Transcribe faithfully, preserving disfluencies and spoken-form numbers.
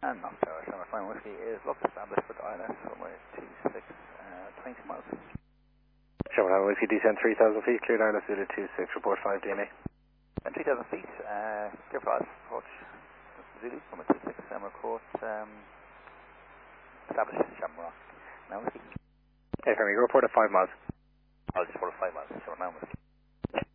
And not so. Summer Flying Whiskey is locked established with I L S somewhere two six, uh, twenty miles. Sherman Hammer Whiskey, descend three thousand feet, cleared I L S Zulu two six, report five D N A. And three thousand feet, uh, clear for us, approach Zulu, number two six, Summer Court, um, established Shamrock. Now, whiskey. Hey, Fermi, report at five miles. I'll just report at five miles, Shamrock Whiskey.